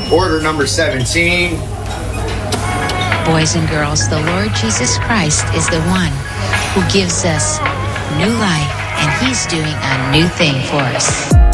Order number 17. Boys and girls, the Lord Jesus Christ is the one who gives us new life, and he's doing a new thing for us.